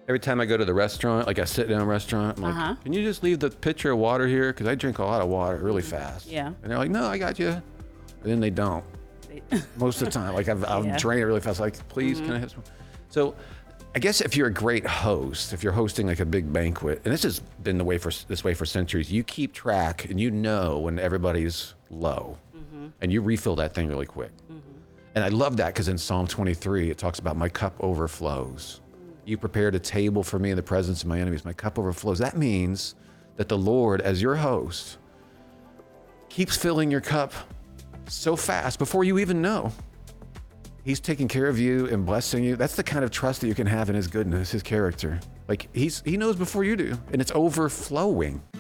Every time I go to the restaurant, like I sit down in a restaurant, I'm like, can you just leave the pitcher of water here? Because I drink a lot of water really fast. Yeah. And they're like, no, I got you. And then they don't. Most of the time. Like I'll drain it really fast. Like, please, can I have some? So I guess if you're a great host, if you're hosting like a big banquet, and this has been this way for centuries, you keep track and you know when everybody's low and you refill that thing really quick. And I love that because in Psalm 23, it talks about my cup overflows. You prepared a table for me in the presence of my enemies. My cup overflows. That means that the Lord, as your host, keeps filling your cup so fast before you even know. He's taking care of you and blessing you. That's the kind of trust that you can have in his goodness, his character. Like he knows before you do, and it's overflowing.